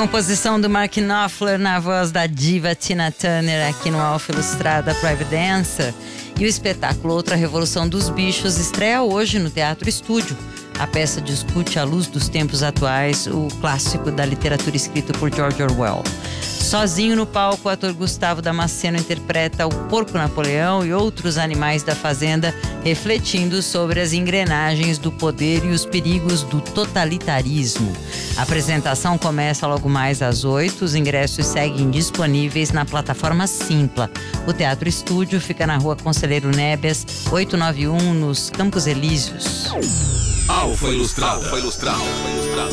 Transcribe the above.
Composição do Mark Knopfler na voz da diva Tina Turner aqui no Alfa Ilustrada Private Dancer. E o espetáculo Outra Revolução dos Bichos estreia hoje no Teatro Estúdio. A peça discute à luz dos tempos atuais o clássico da literatura escrito por George Orwell. Sozinho no palco, o ator Gustavo Damasceno interpreta o Porco Napoleão e outros animais da fazenda, refletindo sobre as engrenagens do poder e os perigos do totalitarismo. A apresentação começa logo mais às 8h. Os ingressos seguem disponíveis na plataforma Simpla. O Teatro Estúdio fica na Rua Conselheiro Nébias, 891, nos Campos Elíseos. Alfa Ilustrada.